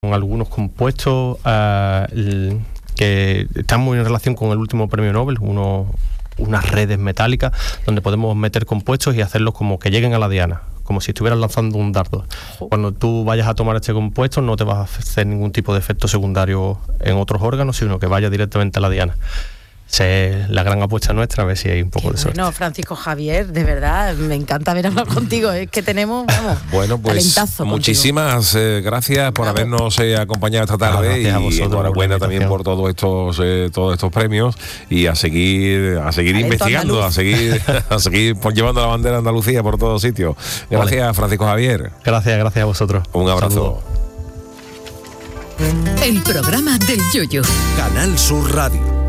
con algunos compuestos que están muy en relación con el último premio Nobel, unas redes metálicas donde podemos meter compuestos y hacerlos como que lleguen a la diana, como si estuvieras lanzando un dardo. Cuando tú vayas a tomar este compuesto no te vas a hacer ningún tipo de efecto secundario en otros órganos, sino que vaya directamente a la diana. Esa es la gran apuesta nuestra, a ver si hay un poco de suerte. Bueno, Francisco Javier, de verdad, me encanta ver hablar contigo, es que tenemos, bueno, pues muchísimas gracias por habernos acompañado esta tarde, y enhorabuena también por todos estos premios, y a seguir investigando, a seguir llevando la bandera de Andalucía por todos sitios. Gracias, vale. Francisco Javier. Gracias a vosotros. Un abrazo. El programa del Yoyo. Canal Sur Radio.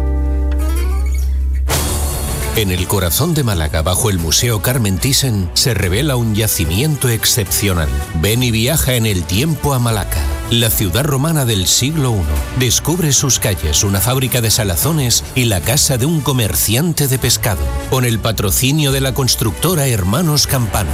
En el corazón de Málaga, bajo el Museo Carmen Thyssen, se revela un yacimiento excepcional. Ven y viaja en el tiempo a Malaca, la ciudad romana del siglo I. Descubre sus calles, una fábrica de salazones y la casa de un comerciante de pescado, con el patrocinio de la constructora Hermanos Campano.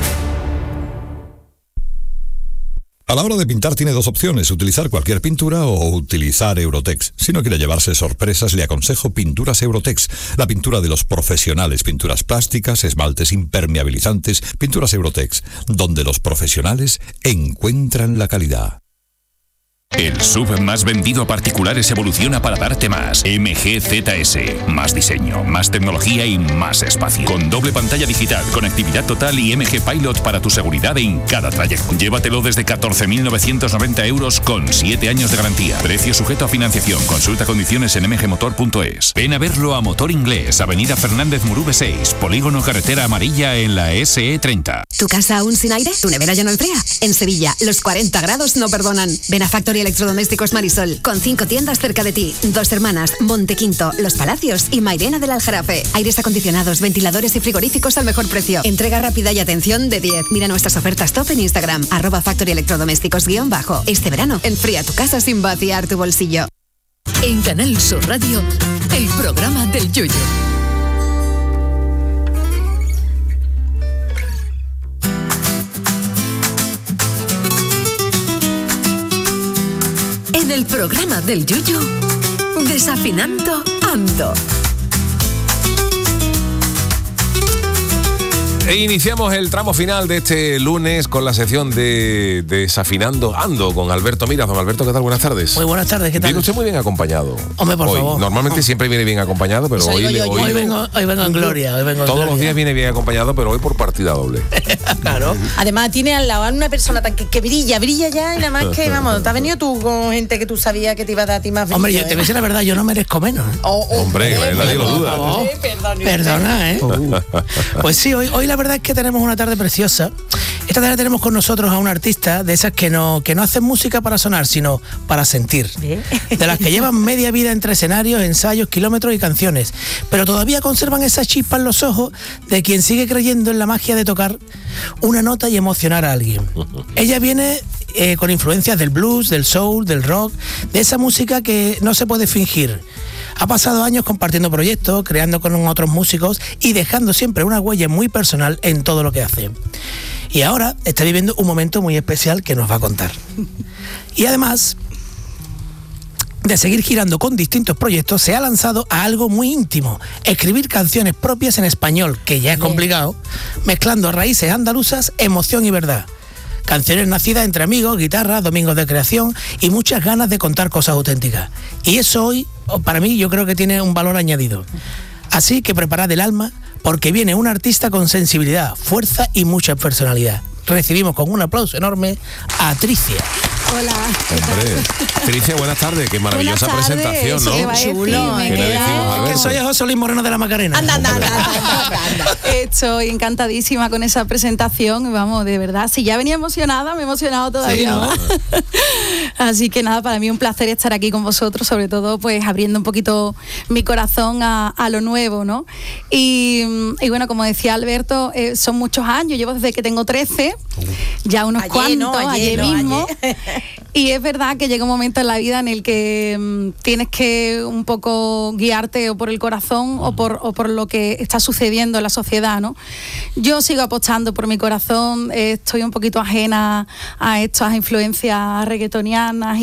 A la hora de pintar tiene dos opciones, utilizar cualquier pintura o utilizar Eurotex. Si no quiere llevarse sorpresas, le aconsejo Pinturas Eurotex, la pintura de los profesionales, pinturas plásticas, esmaltes impermeabilizantes, Pinturas Eurotex, donde los profesionales encuentran la calidad. El SUV más vendido a particulares evoluciona para darte más. MG ZS. Más diseño, más tecnología y más espacio. Con doble pantalla digital, conectividad total y MG Pilot para tu seguridad en cada trayecto. Llévatelo desde 14.990 euros con 7 años de garantía. Precio sujeto a financiación. Consulta condiciones en mgmotor.es. Ven a verlo a Motor Inglés, Avenida Fernández Murube 6, Polígono Carretera Amarilla en la SE30. ¿Tu casa aún sin aire? ¿Tu nevera ya no enfría? En Sevilla, los 40 grados no perdonan. Ven a Factory Electrodomésticos Marisol, con 5 tiendas cerca de ti. Dos Hermanas, Montequinto, Los Palacios y Mairena del Aljarafe. Aires acondicionados, ventiladores y frigoríficos al mejor precio. Entrega rápida y atención de 10. Mira nuestras ofertas top en Instagram, @Factory Electrodomésticos _. Este verano, enfría tu casa sin vaciar tu bolsillo. En Canal Sur Radio, el programa del Yoyo. En el programa del Yoyo, Desafinando Ando. E iniciamos el tramo final de este lunes con la sección de Desafinando Ando con Alberto Miras. Don Alberto, ¿qué tal? Buenas tardes. Muy buenas tardes, ¿qué tal? Viene usted muy bien acompañado. Hombre, por favor. Normalmente siempre viene bien acompañado, pero hoy vengo en gloria. Todos los días viene bien acompañado, pero hoy por partida doble. Claro. Además, tiene al lado a una persona que brilla ya, y nada más que, vamos, te has venido tú con gente que tú sabías que te iba a dar a ti más brillo. Hombre, yo te voy a decir la verdad, yo no merezco menos. Hombre, nadie lo duda. Perdona, ¿eh? Pues sí, hoy la verdad es que tenemos una tarde preciosa. Esta tarde tenemos con nosotros a un artista de esas que no hacen música para sonar, sino para sentir. De las que llevan media vida entre escenarios, ensayos, kilómetros y canciones, pero todavía conservan esa chispa en los ojos de quien sigue creyendo en la magia de tocar una nota y emocionar a alguien. Ella viene con influencias del blues, del soul, del rock, de esa música que no se puede fingir. Ha pasado años compartiendo proyectos, creando con otros músicos y dejando siempre una huella muy personal en todo lo que hace. Y ahora está viviendo un momento muy especial que nos va a contar. Y además de seguir girando con distintos proyectos, se ha lanzado a algo muy íntimo: escribir canciones propias en español, que ya es complicado, mezclando raíces andaluzas, emoción y verdad. Canciones nacidas entre amigos, guitarra, domingos de creación y muchas ganas de contar cosas auténticas. Y eso hoy, para mí, yo creo que tiene un valor añadido. Así que preparad el alma, porque viene un artista con sensibilidad, fuerza y mucha personalidad. Recibimos con un aplauso enorme a Tricia. Hola. Hombre, Tricia, buenas tardes. Qué maravillosa presentación, ¿no? Chulo. ¿Qué le decimos, Alberto? Que soy José Luis Moreno de la Macarena. Anda. Estoy encantadísima con esa presentación. Vamos, de verdad, si ya venía emocionada, me he emocionado todavía más. Así que nada, para mí un placer estar aquí con vosotros, sobre todo pues abriendo un poquito mi corazón a lo nuevo, ¿no? Y bueno, como decía Alberto, son muchos años, llevo desde que tengo 13, ya unos cuantos, ayer mismo. Y es verdad que llega un momento en la vida en el que tienes que un poco guiarte o por el corazón o por lo que está sucediendo en la sociedad, ¿no? Yo sigo apostando por mi corazón, estoy un poquito ajena a estas influencias reggaetonianas